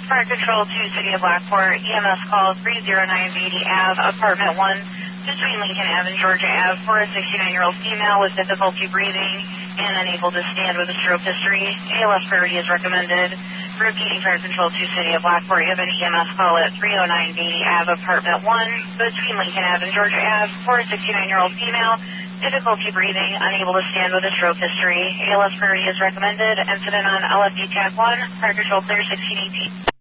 Fire Control to City of Blackport, EMS call 309 Beatty Ave, Apartment 1, between Lincoln Ave and Georgia Ave, for a 69-year-old female with difficulty breathing and unable to stand with a stroke history. ALS priority is recommended. Repeating Fire Control to City of Blackport, you have an EMS call at 309 Beatty Ave, Apartment 1, between Lincoln Ave and Georgia Ave, for a 69-year-old female, difficulty breathing, unable to stand with a stroke history. ALS priority is recommended. Incident on LFD Track 1, Fire Control clear 1618.